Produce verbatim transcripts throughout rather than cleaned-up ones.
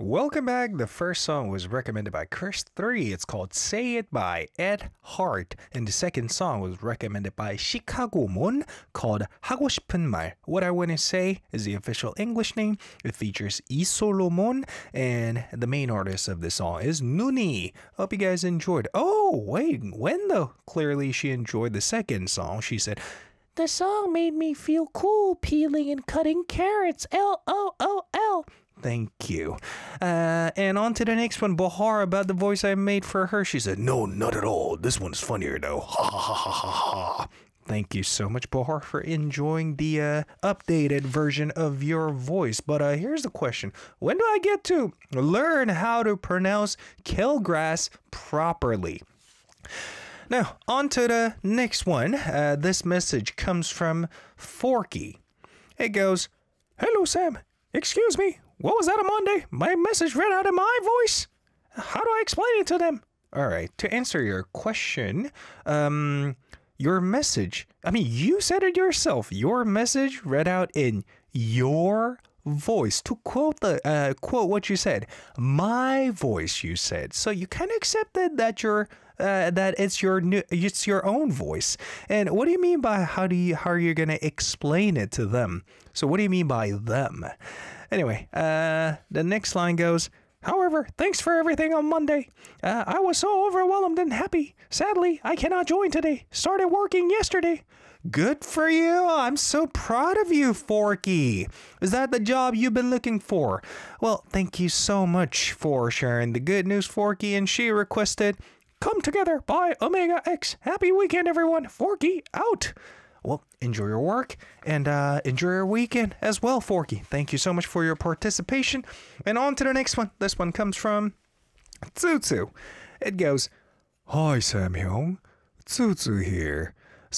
Welcome back. The first song was recommended by Chris three. It's called Say It by Ed Hart. And the second song was recommended by Chicago Mon called 하고 싶은 말. What I want to say is the official English name. It features 이 솔로몬 and the main artist of this song is Nuni. Hope you guys enjoyed. Oh, wait, when though? Clearly she enjoyed the second song. She said, "The song made me feel cool peeling and cutting carrots. L O O L. Thank you. Uh, and on to the next one, Bahar, about the voice I made for her. She said, "No, not at all. This one's funnier though. Ha ha ha ha ha." Thank you so much, Bahar, for enjoying the uh, updated version of your voice. But uh, here's the question. When do I get to learn how to pronounce Kilgrass properly? Now, on to the next one. Uh, this message comes from Forky. It goes, "Hello, Sam. Excuse me. What was that on Monday? My message read out in my voice. How do I explain it to them?" All right. To answer your question, um, your message, I mean, you said it yourself. Your message read out in your voice. To quote the uh, quote what you said, my voice, you said. So you kind of accepted that you're uh, that it's your new, it's your own voice. And what do you mean by how do you how are you gonna explain it to them? So what do you mean by them? Anyway, uh, the next line goes, "However, thanks for everything on Monday. Uh, I was so overwhelmed and happy. Sadly, I cannot join today. Started working yesterday." Good for you. I'm so proud of you, Forky. Is that the job you've been looking for? Well, thank you so much for sharing the good news, Forky. And she requested, "Come Together" by Omega X. Happy weekend, everyone. Forky out. Well, enjoy your work and uh, enjoy your weekend as well, Forky. Thank you so much for your participation. And on to the next one. This one comes from Tsutsu. It goes, "Hi, Sam Hyung. Tsutsu here.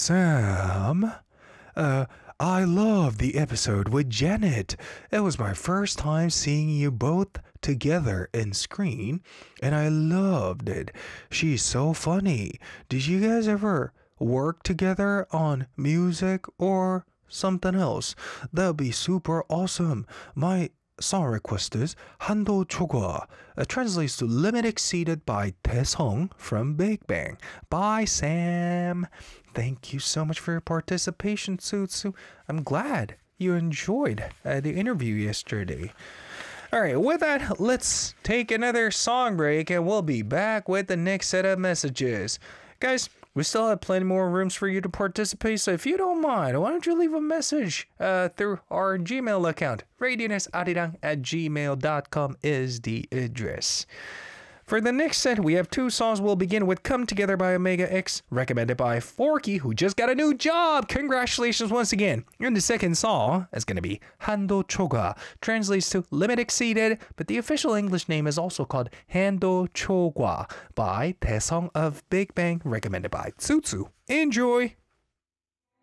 Sam, uh, I love the episode with Janet. It was my first time seeing you both together in screen, and I loved it. She's so funny. Did you guys ever work together on music or something else? That'd be super awesome. My song request is 한도 초과. It translates to Limit Exceeded by Taesung from Big Bang. Bye, Sam." Thank you so much for your participation, Tsutsu. I'm glad you enjoyed uh, the interview yesterday. All right, with that, let's take another song break and we'll be back with the next set of messages. Guys, we still have plenty more rooms for you to participate, so if you don't mind, why don't you leave a message uh, through our Gmail account. radionesarirang at gmail dot com is the address. For the next set, we have two songs. We'll begin with Come Together by Omega X, recommended by Forky, who just got a new job. Congratulations once again. And the second song is going to be 한도 초과, translates to Limit Exceeded, but the official English name is also called 한도 초과 by Taesung of Big Bang, recommended by Tsutsu. Enjoy!